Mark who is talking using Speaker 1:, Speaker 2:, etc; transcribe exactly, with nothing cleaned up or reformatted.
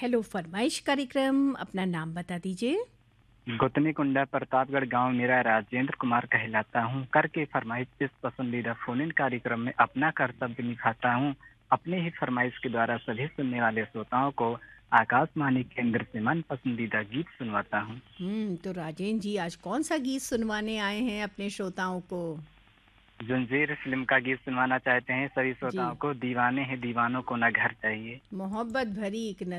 Speaker 1: Hello फरमाइश कार्यक्रम, अपना नाम बता दीजिए।
Speaker 2: गोतनी कुंडा प्रतापगढ़ गांव मेरा राजेंद्र कुमार कहलाता हूँ। करके फरमाइश इस पसंदीदा फोन इन कार्यक्रम में अपना कर्तव्य निभाता हूँ। अपने ही फरमाइश के द्वारा सभी सुनने वाले श्रोताओं को आकाशवाणी केंद्र से मन पसंदीदा गीत सुनवाता हूँ।
Speaker 1: हम्म तो राजेंद्र जी आज कौन सा गीत सुनवाने आए हैं अपने श्रोताओं को?
Speaker 2: जंजीर फिल्म का गीत सुनवाना चाहते हैं सभी
Speaker 1: जी।
Speaker 2: श्रोताओं को। दीवाने हैं दीवानों को ना घर चाहिए।
Speaker 1: मोहब्बत भरी एक